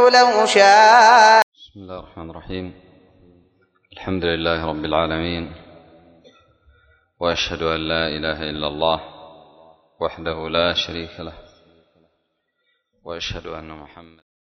لو شاء. بسم الله الرحمن الرحيم. الحمد لله رب العالمين، وأشهد أن لا إله إلا الله وحده لا شريك له، وأشهد أن محمد